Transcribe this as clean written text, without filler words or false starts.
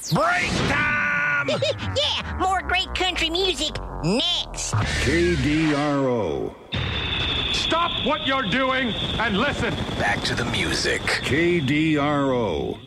Break time! Yeah, more great country music next. KDRO. Stop what you're doing and listen. Back to the music. KDRO.